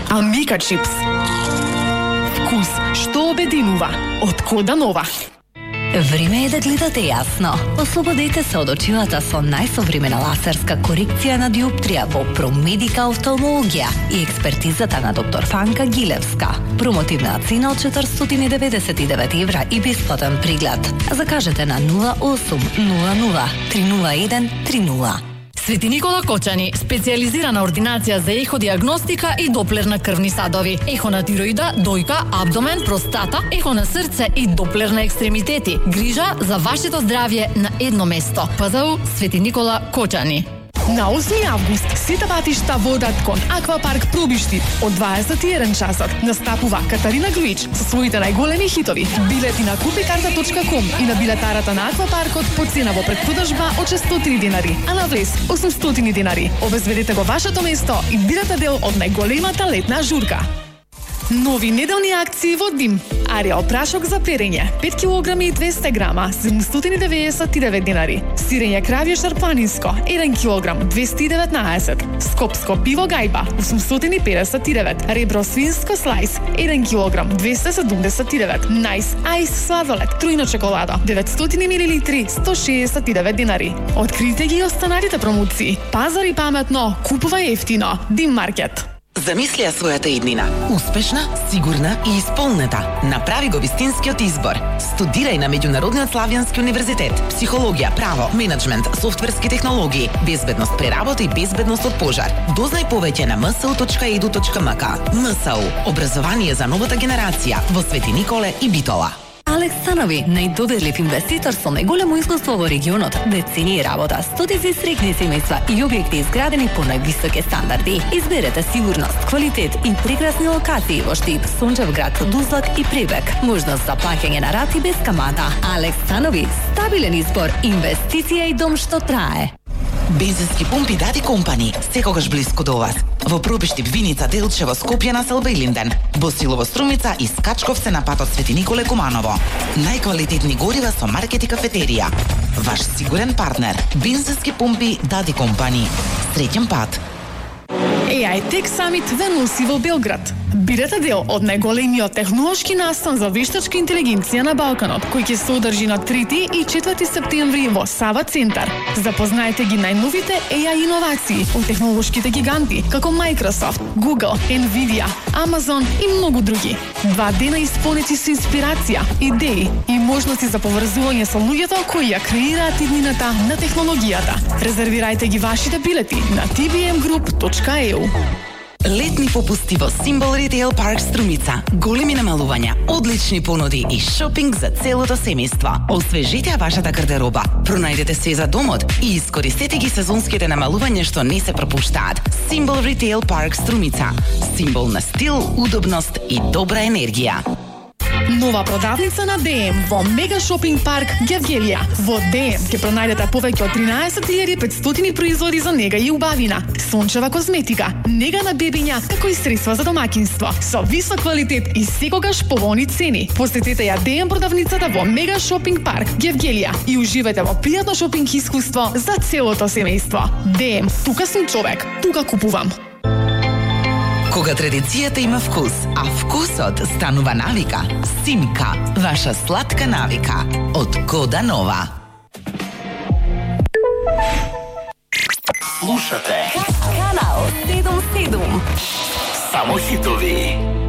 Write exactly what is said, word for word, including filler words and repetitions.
Амика чипс. Вкус што обединува од Кода Нова. Време е да гледате јасно. Ослободете се од очилата со најсовремена лазерска корекција на диоптрија во Промедика офталмологија и експертизата на доктор Фанка Гилевска. Промотивна цена од четиристотини деветдесет и девет евра и бесплатен преглед. Закажете на нула осум нула нула три нула еден три нула. Свети Никола Кочани, специјализирана ординација за еходиагностика и доплер на крвни садови, ехо на тироида, дојка, абдомен, простата, ехо на срце и доплер на екстремитети. Грижа за вашето здравје на едно место. ПЗУ Свети Никола Кочани. На осми август сите патишта водат кон Аквапарк Пробишти од дваесет и еден часот. Настапува Катарина Груич со своите најголеми хитови. Билети на купикарта точка ком и на билетарата на Аквапаркот по цена во предпродажба од шестстотини динари, а на влез осумстотини динари. Обезбедете го вашето место и бидете дел од најголемата летна журка. Нови неделни акции во Дим. Ариал прашок за перење пет килограми и двесте грама седумстотини деветдесет и девет динари. Сирење кравје планинско еден килограм двесте и деветнаесет. Скопско пиво гајба осумстотини педесет и девет. Ребро свинско слайс еден килограм двесте седумдесет и девет. Најс ајс сладолед тројна чоколада деветстотини милилитри сто шеесет и девет динари. Открите ги останалите промоции. Пазари паметно, купувај ефтино. Дим маркет. Замисли ја својата иднина. Успешна, сигурна и исполнета. Направи го вистинскиот избор. Студирај на Меѓународниот славјански универзитет. Психологија, право, менеджмент, софтверски технологии, безбедност при работа и безбедност од пожар. Дознај повеќе на ем ес у точка и ду точка ем ка. ем ес у. Образование за новата генерација во Свети Николе и Битола. Алекс Станови, најдоверлив инвеститор со најголемо искуство во регионот, децении работа, стотици среќни семејства и објекти изградени по највисоки стандарди. Изберете сигурност, квалитет и прекрасни локации во Штип, Сончевград, Дузлак и Пребек. Можност за плаќање на рати без камата. Алекс Станови, стабилен избор, инвестиција и дом што трае. Бензински пумпи Дади Компани, секогаш блиску до вас. Во Пробиштип, Виница, Делчево, Скопје, Населба и Линден. Босилово, Струмица и Скачковце на патот Свети Николе Куманово. Најквалитетни горива со маркет и кафетерија. Ваш сигурен партнер. Бензински пумпи Дади Компани. Среќен пат. еј ай Tech Summit ве носи во Белград. Бидете дел од најголемиот технолошки настан за вештачка интелигенција на Балканот, кој ќе се одржи на трети и четврти септември во Сава центар. Запознаете ги најновите еј ай иновации од технолошките гиганти како Microsoft, Google, Nvidia, Amazon и многу други. Два дена исполнети со инспирација, идеи и можности за поврзување со луѓето кои ја креираат иднината на технологијата. Резервирајте ги вашите билети на ти би ем груп точка е у. Летни попусти во Симбол Ритейл Парк Струмица. Големи намалувања, одлични понуди и шопинг за целото семејство. Освежите ја вашата гардероба. Пронајдете се за домот и искористете ги сезонските намалувања што не се пропуштаат. Симбол Ритейл Парк Струмица. Симбол на стил, удобност и добра енергија. Нова продавница на Д М во Мега Шопинг парк Гевгелија. Во Д М ќе пронајдете повеќе од тринаесет илјади и петстотини производи за нега и убавина, сончева козметика, нега на бебиња, како и средства за домаќинство, со висок квалитет и секогаш поволни цени. Посетете ја Д М продавницата во Мега Шопинг парк Гевгелија и уживајте во пријатно шопинг искуство за целото семејство. Д М, тука сум човек, тука купувам. Кога традицијата има вкус, а вкусот станува навика, Симка, ваша сладка навика, од Кода Нова. Слушате Канал седум седум. Само хитови.